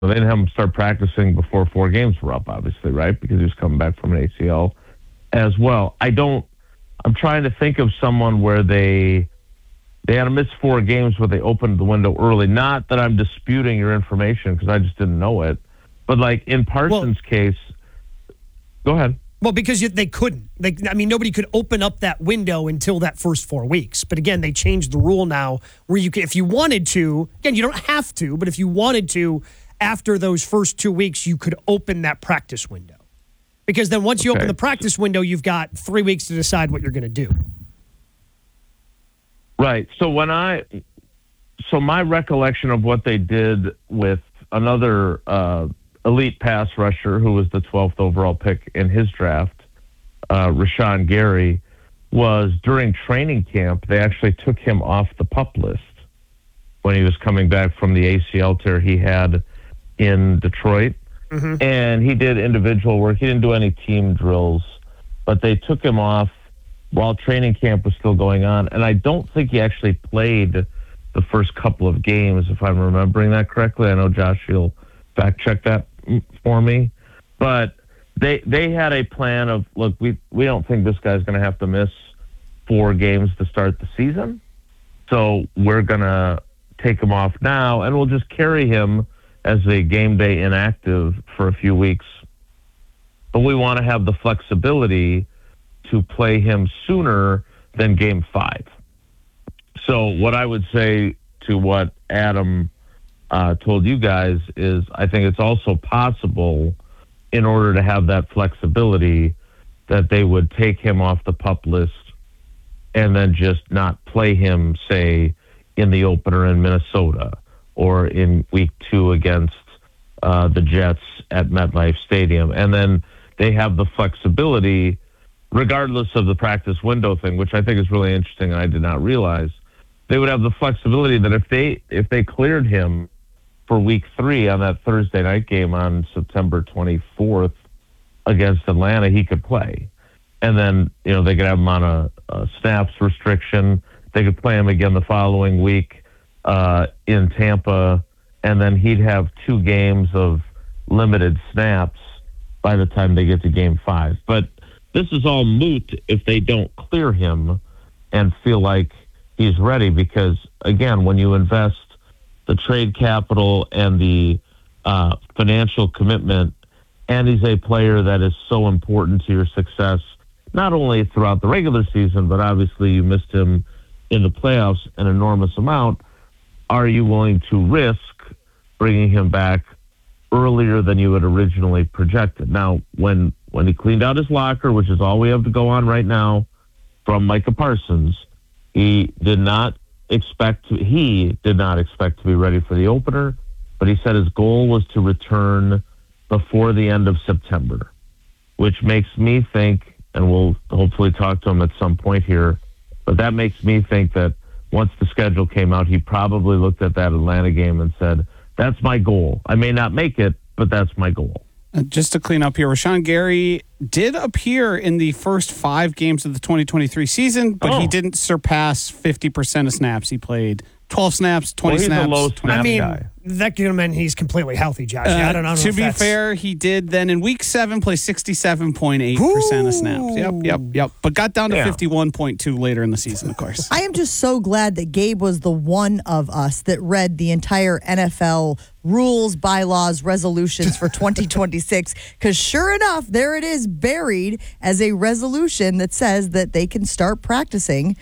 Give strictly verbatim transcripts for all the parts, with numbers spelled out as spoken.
Well, they didn't have him start practicing before four games were up, obviously, right? Because he was coming back from an A C L as well. I don't. I'm trying to think of someone where they they had to miss four games where they opened the window early. Not that I'm disputing your information because I just didn't know it, but like in Parsons' well, case, go ahead. Well, because you, they couldn't. They, I mean, nobody could open up that window until that first four weeks. But again, they changed the rule now where you can, if you wanted to, again, you don't have to, but if you wanted to, after those first two weeks, you could open that practice window. Because then once you okay. open the practice window, you've got three weeks to decide what you're going to do. Right. So when I, so my recollection of what they did with another uh, elite pass rusher who was the twelfth overall pick in his draft, uh, Rashawn Gary, was during training camp, they actually took him off the PUP list when he was coming back from the A C L tear he had in Detroit. Mm-hmm. And he did individual work. He didn't do any team drills, but they took him off while training camp was still going on. And I don't think he actually played the first couple of games, if I'm remembering that correctly. I know Josh, you'll fact check that for me. But they they had a plan of, look, we, we don't think this guy's going to have to miss four games to start the season. So we're going to take him off now, and we'll just carry him as a game day inactive for a few weeks. But we want to have the flexibility to play him sooner than game five. So what I would say to what Adam uh, told you guys is I think it's also possible in order to have that flexibility that they would take him off the PUP list and then just not play him, say, in the opener in Minnesota or in week two against uh, the Jets at MetLife Stadium. And then they have the flexibility, regardless of the practice window thing, which I think is really interesting and I did not realize. They would have the flexibility that if they if they cleared him for week three on that Thursday night game on September twenty-fourth against Atlanta, he could play. And then, you know, they could have him on a, a snaps restriction. They could play him again the following week uh, in Tampa, and then he'd have two games of limited snaps by the time they get to game five. But this is all moot if they don't clear him and feel like he's ready, because, again, when you invest the trade capital and the uh, financial commitment, and he's a player that is so important to your success, not only throughout the regular season, but obviously you missed him in the playoffs an enormous amount, are you willing to risk bringing him back earlier than you had originally projected? Now, when when he cleaned out his locker, which is all we have to go on right now from Micah Parsons, he did not expect to, he did not expect to be ready for the opener, but he said his goal was to return before the end of September, which makes me think, and we'll hopefully talk to him at some point here, but that makes me think that once the schedule came out, he probably looked at that Atlanta game and said, that's my goal. I may not make it, but that's my goal. Uh, just to clean up here, Rashawn Gary did appear in the first five games of the twenty twenty-three season, but oh. he didn't surpass fifty percent of snaps. He played twelve snaps, twenty well, he's snaps. A low snap I mean, guy. that could mean he's completely healthy, Josh. Uh, I don't know. To be that's... fair, he did then in week seven play sixty-seven point eight percent of snaps. Yep, yep, yep. But got down to yeah. fifty-one point two later in the season, of course. I am just so glad that Gabe was the one of us that read the entire N F L rules, bylaws, resolutions for twenty twenty-six, because sure enough, there it is buried as a resolution that says that they can start practicing.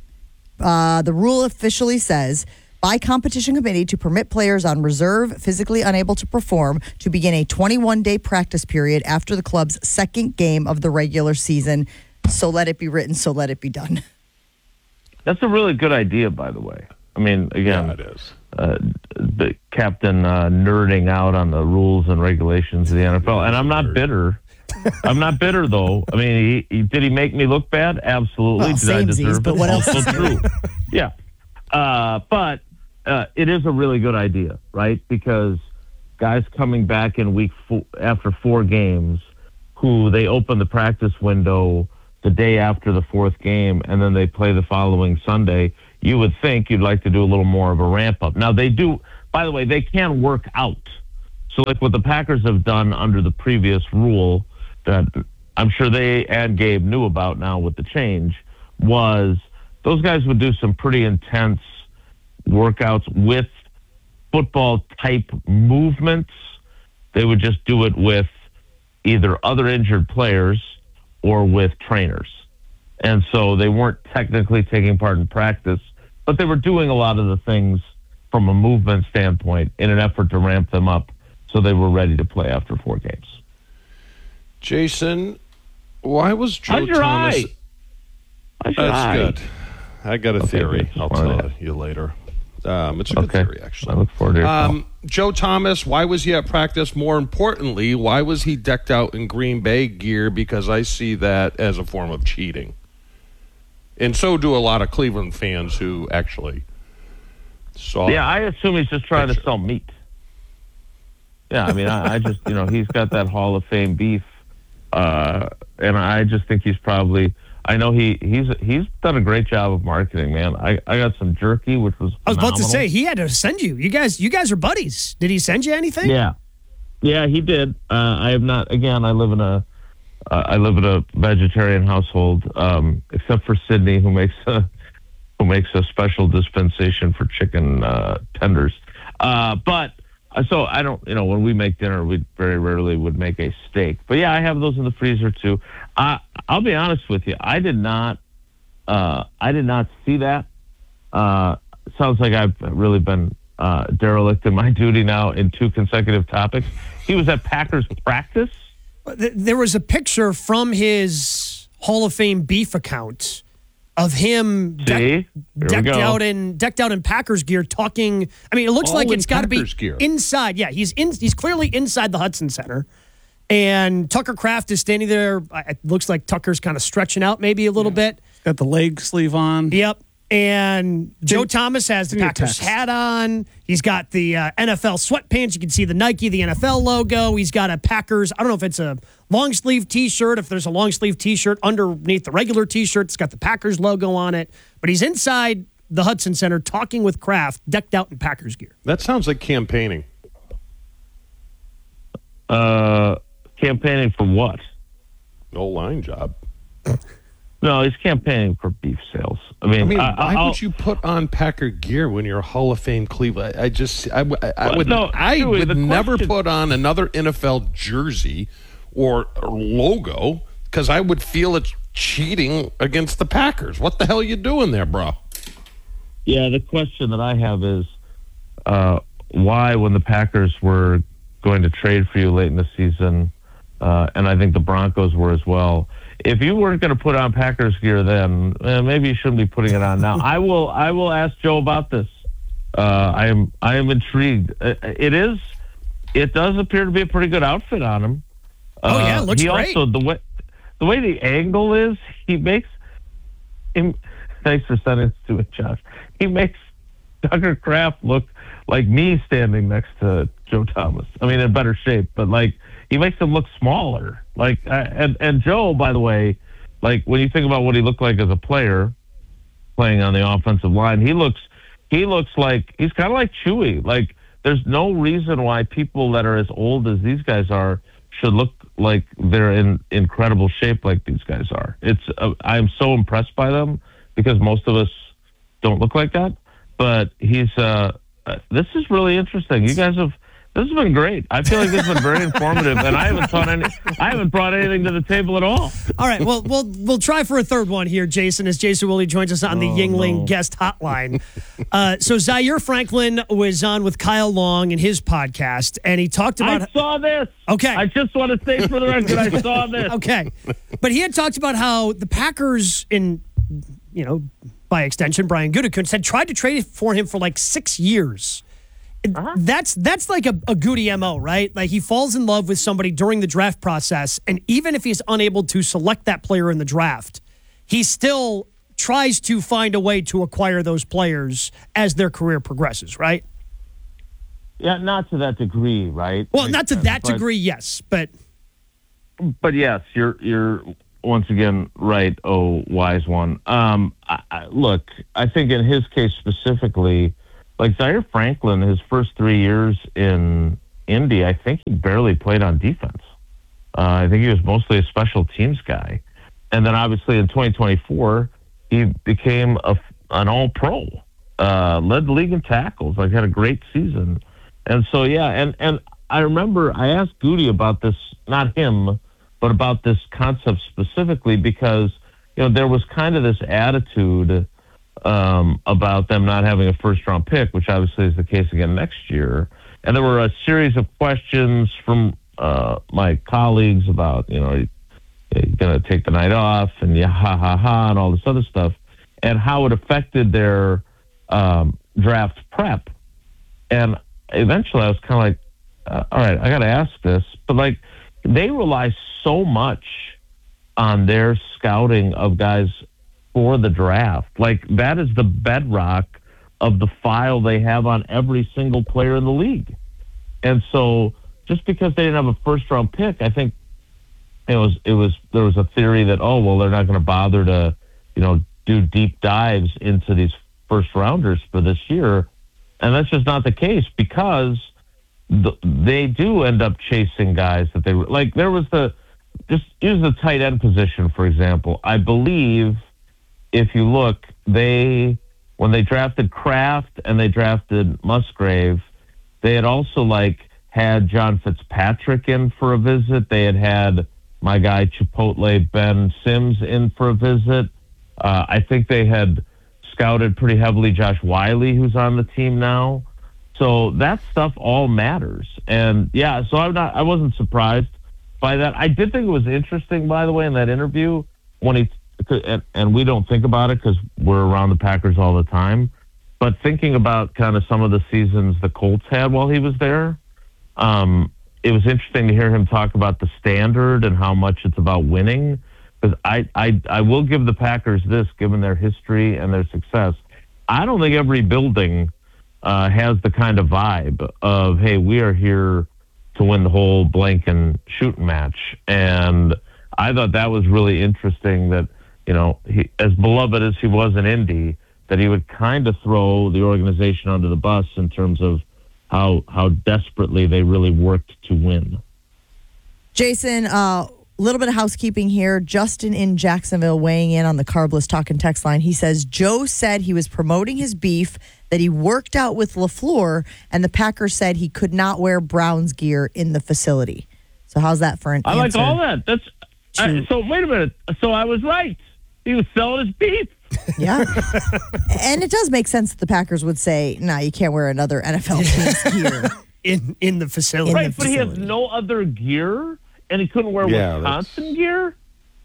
Uh, the rule officially says, by competition committee to permit players on reserve physically unable to perform to begin a twenty-one day practice period after the club's second game of the regular season. So let it be written, so let it be done. That's a really good idea, by the way. I mean, again, yeah, it is. Uh, the captain uh, nerding out on the rules and regulations of the N F L. And I'm not bitter. I'm not bitter, though. I mean, he, he, did he make me look bad? Absolutely. Well, did I deserve but it? what else Also true. Yeah. Uh, but uh, it is a really good idea, right? Because guys coming back in week four, after four games, who they open the practice window the day after the fourth game, and then they play the following Sunday, you would think you'd like to do a little more of a ramp up. Now, they do, by the way, they can work out. So, like what the Packers have done under the previous rule that I'm sure they and Gabe knew about now with the change was those guys would do some pretty intense workouts with football-type movements. They would just do it with either other injured players or with trainers. And so they weren't technically taking part in practice, but they were doing a lot of the things from a movement standpoint in an effort to ramp them up so they were ready to play after four games. Jason, why was Joe How's your Thomas... eye? How's your That's eye? good. I got a Okay, theory. good. I'll Well, tell you later. Um, it's a good Okay. theory, actually. I look forward to your call. Um, Joe Thomas, why was he at practice? More importantly, why was he decked out in Green Bay gear? Because I see that as a form of cheating. And so do a lot of Cleveland fans who actually saw Yeah, I assume he's just trying Picture. to sell meat. Yeah, I mean, I, I just, you know, he's got that Hall of Fame beef. Uh, and I just think he's probably... I know he, he's he's done a great job of marketing, man. I, I got some jerky, which was I was about to phenomenal. say he had to send you. You guys, you guys are buddies. Did he send you anything? Yeah, yeah, he did. Uh, I have not. Again, I live in a uh, I live in a vegetarian household, um, except for Sydney, who makes a who makes a special dispensation for chicken uh, tenders. Uh, but uh, so I don't. You know, when we make dinner, we very rarely would make a steak. But yeah, I have those in the freezer too. I, I'll be honest with you. I did not. Uh, I did not see that. Uh, sounds like I've really been uh, derelict in my duty now in two consecutive topics. He was at Packers practice. Th- There was a picture from his Hall of Fame beef account of him See, deck- here we decked go. out in decked out in Packers gear, talking. I mean, it looks All like in it's got to be Packers gear. inside. Yeah, he's in. He's clearly inside the Hudson Center. And Tucker Kraft is standing there. It looks like Tucker's kind of stretching out maybe a little bit. Got the leg sleeve on. Yep. And Joe Didn't- Thomas has the didn't Packers text. hat on. He's got the uh, N F L sweatpants. You can see the Nike, the N F L logo. He's got a Packers. I don't know if it's a long sleeve T-shirt. If there's a long sleeve T-shirt underneath the regular T-shirt, it's got the Packers logo on it. But he's inside the Hudson Center talking with Kraft, decked out in Packers gear. That sounds like campaigning. Uh, campaigning for what? No line job. No, he's campaigning for beef sales. I mean, I mean, I, why I'll- would you put on Packer gear when you're a Hall of Fame Cleveland? I, I just, I, I, I Well, would, no, I Stewie, would the never question- put on another N F L jersey or, or logo because I would feel it's cheating against the Packers. What the hell are you doing there, bro? Yeah, the question that I have is uh, why, when the Packers were going to trade for you late in the season, uh, and I think the Broncos were as well, if you weren't going to put on Packers gear then, eh, maybe you shouldn't be putting it on now. I will. I will ask Joe about this. Uh, I am. I am intrigued. Uh, It is. It does appear to be a pretty good outfit on him. Oh, yeah, it looks he great. Also, the way the way the angle is, he makes him. Thanks for sending this to me, Josh. He makes Tucker Kraft look like me standing next to Joe Thomas. I mean, in better shape, but like he makes him look smaller. Like, uh, and and Joe, by the way, like when you think about what he looked like as a player, playing on the offensive line, he looks he looks like he's kind of like Chewy. Like, there's no reason why people that are as old as these guys are should look like they're in incredible shape like these guys are. It's uh, I'm so impressed by them because most of us don't look like that. But he's uh, uh, this is really interesting. You guys have this has been great. I feel like this has been very informative, and I haven't taught any. I haven't brought anything to the table at all. All right, well, we'll we'll try for a third one here, Jason, as Jason Willie joins us on the Yingling no. guest hotline. uh, so Zaire Franklin was on with Kyle Long in his podcast, and he talked about. I saw this. Okay. I just want to say for the record, I saw this. Okay, but he had talked about how the Packers, in you know, by extension, Brian Gutekunst had tried to trade for him for like six years. Uh-huh. That's that's like a, a Goody M O, right? Like he falls in love with somebody during the draft process, and even if he's unable to select that player in the draft, he still tries to find a way to acquire those players as their career progresses, right? Yeah, not to that degree, right? Well, not to that But- degree, yes, but But yes, you're you're once again right. Oh, wise one. Um, I, I, look, I think in his case specifically, like Zaire Franklin, his first three years in Indy, I think he barely played on defense. Uh, I think he was mostly a special teams guy. And then obviously in twenty twenty-four, he became a, an all-pro, uh, led the league in tackles, like had a great season. And so, yeah, and, and I remember I asked Goody about this, not him, but about this concept specifically because, you know, there was kind of this attitude um, about them not having a first-round pick, which obviously is the case again next year. And there were a series of questions from uh, my colleagues about, you know, you're going to take the night off and yeah, ha, ha, ha, and all this other stuff, and how it affected their um, draft prep. And eventually I was kind of like, uh, all right, I got to ask this. But, like, they rely so much on their scouting of guys for the draft. Like, that is the bedrock of the file they have on every single player in the league. And so just because they didn't have a first-round pick, I think it was it was there was a theory that, oh, well, they're not going to bother to, you know, do deep dives into these first-rounders for this year. And that's just not the case because the, they do end up chasing guys that they like. There was the just use the tight end position, for example. I believe if you look, they when they drafted Kraft and they drafted Musgrave, they had also like had John Fitzpatrick in for a visit. They had had my guy Chipotle Ben Sims in for a visit. Uh, I think they had scouted pretty heavily Josh Wiley, who's on the team now. So that stuff all matters. And yeah, so I'm not, I wasn't surprised by that. I did think it was interesting, by the way, in that interview when he, and, and we don't think about it because we're around the Packers all the time, but thinking about kind of some of the seasons the Colts had while he was there, um, it was interesting to hear him talk about the standard and how much it's about winning. Because I, I, I will give the Packers this, given their history and their success. I don't think every building uh, has the kind of vibe of, hey, we are here to win the whole blank and shooting match. And I thought that was really interesting that, you know, he, as beloved as he was in Indy, that he would kind of throw the organization under the bus in terms of how how desperately they really worked to win. Jason, uh, a little bit of housekeeping here. Justin in Jacksonville weighing in on the Carbless Talking text line. He says, Joe said he was promoting his beef, that he worked out with LaFleur, and the Packers said he could not wear Browns gear in the facility. So how's that for an I answer? like all that. That's I, So wait a minute. So I was right. He was selling his beef. Yeah. And it does make sense that the Packers would say, no, nah, you can't wear another N F L team's gear. in in the facility. Right, the but he has facility. no other gear, and he couldn't wear Yeah, Wisconsin gear.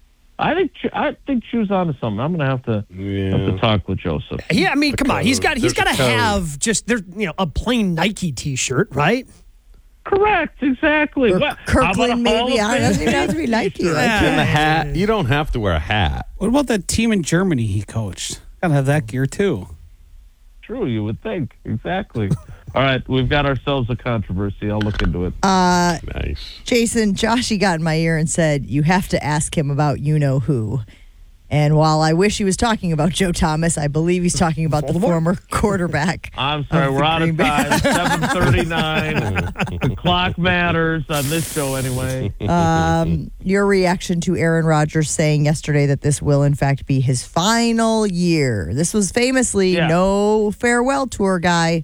I think I think Chu's onto something. I'm gonna have to Yeah. have to talk with Joseph. Yeah, I mean, come on. He's got he's There's got to a code. have just there, you know, a plain Nike T-shirt, right? Correct, exactly. Or What- how about a Kirkland, maybe. Hall of I don't, it doesn't even Fame have to be Nike. Like, And the hat. You don't have to wear a hat. What about that team in Germany he coached? Gotta have that gear too. True, you would think. Exactly. All right, we've got ourselves a controversy. I'll look into it. Uh, Nice. Jason, Joshy got in my ear and said, you have to ask him about you-know-who. And while I wish he was talking about Joe Thomas, I believe he's talking about the former quarterback. I'm sorry, of we're the out Green of Bay- time. seven thirty-nine. The clock matters on this show anyway. Um, your reaction to Aaron Rodgers saying yesterday that this will, in fact, be his final year. This was famously Yeah. no farewell tour guy.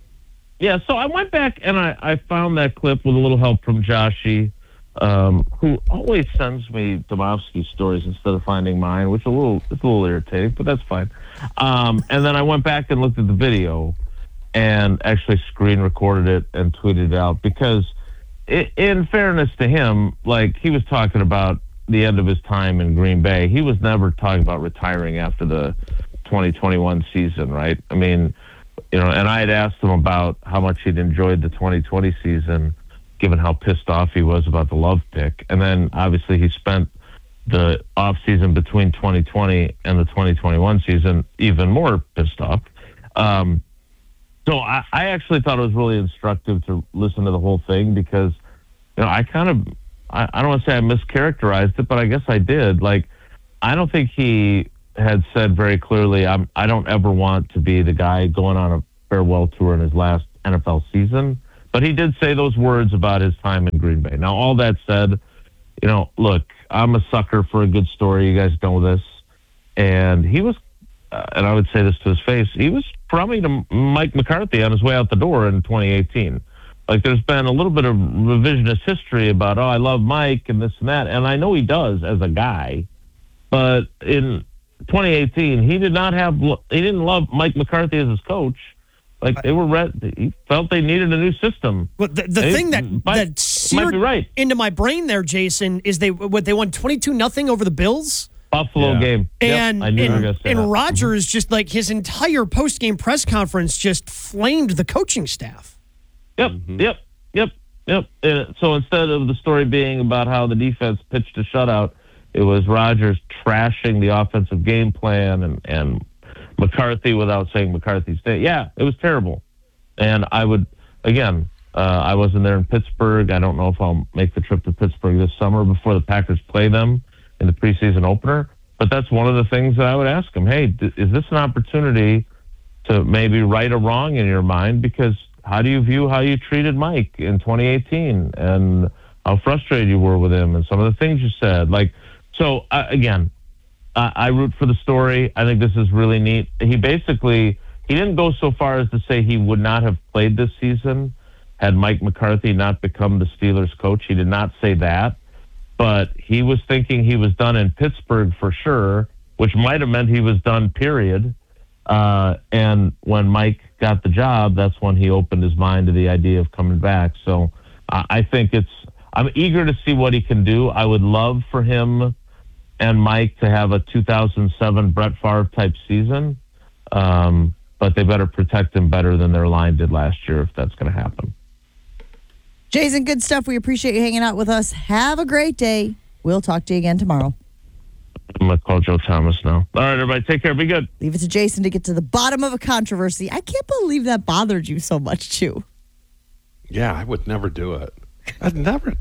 Yeah, so I went back and I, I found that clip with a little help from Joshy, um, who always sends me Domofsky stories instead of finding mine, which is a little it's a little irritating, but that's fine. Um, and then I went back and looked at the video and actually screen recorded it and tweeted it out because, it, in fairness to him, like he was talking about the end of his time in Green Bay. He was never talking about retiring after the twenty twenty-one season, right? I mean, you know, and I had asked him about how much he'd enjoyed the twenty twenty season, given how pissed off he was about the Love pick. And then obviously he spent the off season between twenty twenty and the twenty twenty-one season even more pissed off. Um, so I, I actually thought it was really instructive to listen to the whole thing because, you know, I kind of, I, I don't want to say I mischaracterized it, but I guess I did. Like, I don't think he had said very clearly, I'm, I don't ever want to be the guy going on a farewell tour in his last N F L season, But he did say those words about his time in Green Bay. Now, all that said, you know, look, I'm a sucker for a good story. You guys know this. And he was, uh, and I would say this to his face, he was crummy to Mike McCarthy on his way out the door in twenty eighteen. Like, there's been a little bit of revisionist history about, oh, I love Mike and this and that. And I know he does as a guy. But in twenty eighteen, he did not have, he didn't love Mike McCarthy as his coach. Like, they were red. He felt they needed a new system. Well, the, the It thing that might- that seared might be right. into my brain there, Jason, is they what they won twenty-two nothing over the Bills. Buffalo Yeah. game. Yep, And I knew you were and, going to say and that. Rodgers just like his entire post game press conference just flamed the coaching staff. Yep, yep, yep, yep. And so instead of the story being about how the defense pitched a shutout, it was Rodgers trashing the offensive game plan and, and McCarthy without saying McCarthy's name. Yeah, it was terrible. And I would, again, uh, I wasn't there in Pittsburgh. I don't know if I'll make the trip to Pittsburgh this summer before the Packers play them in the preseason opener. But that's one of the things that I would ask him. Hey, d- is this an opportunity to maybe right a wrong in your mind? Because how do you view how you treated Mike in twenty eighteen and how frustrated you were with him and some of the things you said? Like, so uh, again, I, I root for the story. I think this is really neat. He basically, he didn't go so far as to say he would not have played this season had Mike McCarthy not become the Steelers coach. He did not say that. But he was thinking he was done in Pittsburgh for sure, which might have meant he was done, period. Uh, and when Mike got the job, that's when he opened his mind to the idea of coming back. So uh, I think it's, I'm eager to see what he can do. I would love for him and Mike to have a two thousand seven Brett Favre type season. Um, but they better protect him better than their line did last year if that's going to happen. Jason, good stuff. We appreciate you hanging out with us. Have a great day. We'll talk to you again tomorrow. I'm going to call Joe Thomas now. All right, everybody, take care. Be good. Leave it to Jason to get to the bottom of a controversy. I can't believe that bothered you so much, too. Yeah, I would never do it. I'd never.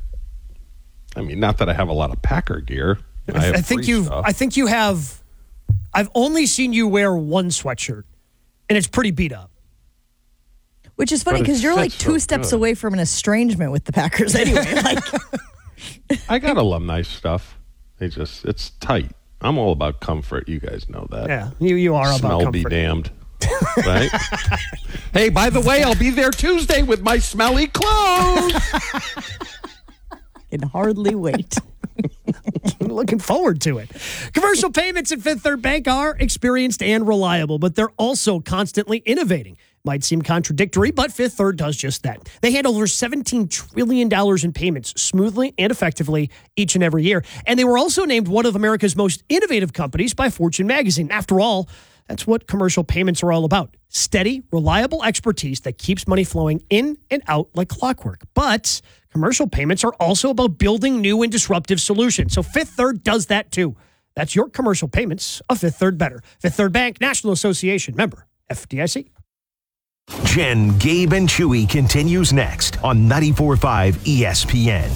I mean, not that I have a lot of Packer gear. I, have I think free you. stuff. I think you have. I've only seen you wear one sweatshirt, and it's pretty beat up. Which is funny But it because you're like fits two so steps good. away from an estrangement with the Packers anyway. Like, I got alumni stuff. They just, it's tight. I'm all about comfort. You guys know that. Yeah, you you are Smell about be comfort. damned. Right? Hey, by the way, I'll be there Tuesday with my smelly clothes. can hardly wait. Looking forward to it. Commercial payments at Fifth Third Bank are experienced and reliable, but they're also constantly innovating. Might seem contradictory, but Fifth Third does just that. They handle over seventeen trillion dollars in payments smoothly and effectively each and every year. And they were also named one of America's most innovative companies by Fortune magazine. After all, that's what commercial payments are all about. Steady, reliable expertise that keeps money flowing in and out like clockwork. But commercial payments are also about building new and disruptive solutions. So Fifth Third does that too. That's your commercial payments of Fifth Third Better. Fifth Third Bank, National Association, member F D I C. Jen, Gabe, and Chewy continues next on ninety-four point five E S P N.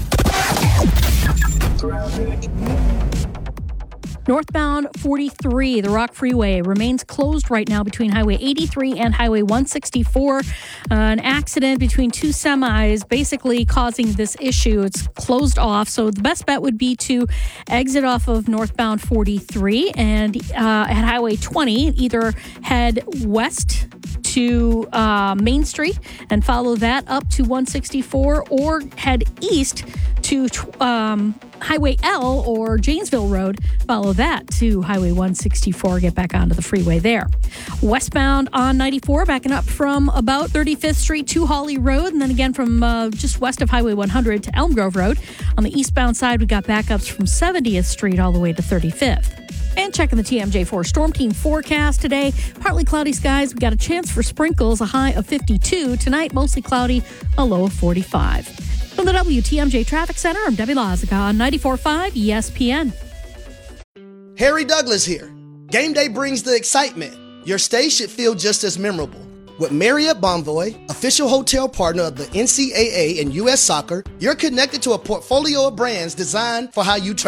Northbound forty-three, the Rock Freeway, remains closed right now between Highway eighty-three and Highway one sixty-four. Uh, an accident between two semis basically causing this issue. It's closed off. So the best bet would be to exit off of northbound forty-three and uh, at Highway twenty, either head west to uh, Main Street and follow that up to one sixty-four, or head east to um, Highway L or Janesville Road, follow that to Highway one sixty-four, get back onto the freeway there. Westbound on ninety-four, backing up from about thirty-fifth Street to Hawley Road, and then again from uh, just west of Highway one hundred to Elm Grove Road. On the eastbound side, we got backups from seventieth Street all the way to thirty-fifth. And checking the T M J four Storm Team forecast today. Partly cloudy skies. We got a chance for sprinkles, a high of fifty-two. Tonight, mostly cloudy, a low of forty-five. From the W T M J Traffic Center, I'm Debbie Lozica on ninety-four point five E S P N. Harry Douglas here. Game day brings the excitement. Your stay should feel just as memorable. With Marriott Bonvoy, official hotel partner of the N C double A and U S Soccer, you're connected to a portfolio of brands designed for how you travel.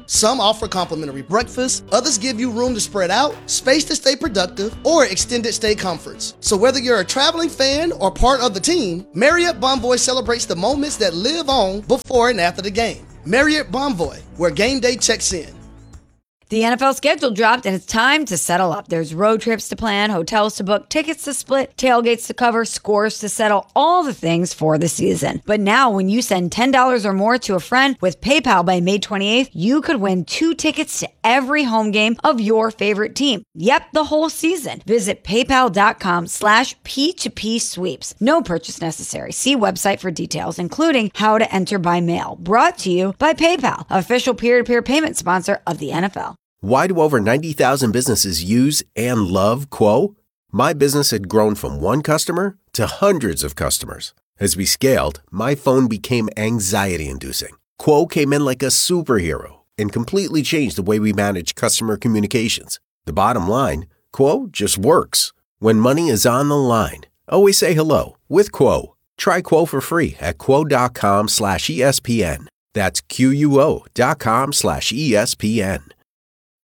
Some offer complimentary breakfast, others give you room to spread out, space to stay productive, or extended stay comforts. So whether you're a traveling fan or part of the team, Marriott Bonvoy celebrates the moments that live on before and after the game. Marriott Bonvoy, where game day checks in. The N F L schedule dropped, and it's time to settle up. There's road trips to plan, hotels to book, tickets to split, tailgates to cover, scores to settle, all the things for the season. But now, when you send ten dollars or more to a friend with PayPal by May twenty-eighth, you could win two tickets to every home game of your favorite team. Yep, the whole season. Visit paypal.com slash P2P sweeps. No purchase necessary. See website for details, including how to enter by mail. Brought to you by PayPal, official peer-to-peer payment sponsor of the N F L. Why do over ninety thousand businesses use and love Quo? My business had grown from one customer to hundreds of customers. As we scaled, my phone became anxiety-inducing. Quo came in like a superhero and completely changed the way we manage customer communications. The bottom line, Quo just works. When money is on the line, always say hello with Quo. Try Quo for free at quo.com slash ESPN. That's Q U O dot com slash ESPN.